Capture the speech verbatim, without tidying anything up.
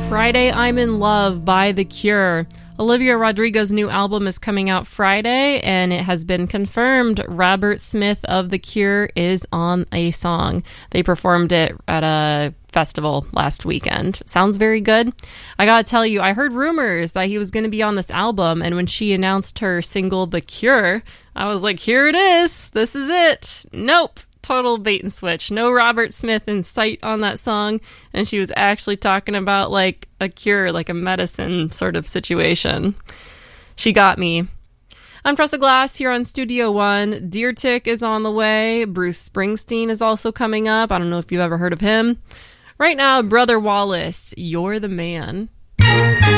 Friday I'm in Love by The Cure. Olivia Rodrigo's new album is coming out Friday, and it has been confirmed Robert Smith of The Cure is on a song. They performed it at a festival last weekend. Sounds very good. I gotta tell you, I heard rumors that he was going to be on this album, and when she announced her single The Cure, I was like, here it is. This is it. Nope. Total bait and switch. No Robert Smith in sight on that song, and she was actually talking about like a cure, like a medicine sort of situation. She got me. I'm Tressa Glass here on Studio One. Deer Tick is on the way. Bruce Springsteen is also coming up. I don't know if you've ever heard of him. Right now, Brother Wallace, You're the Man.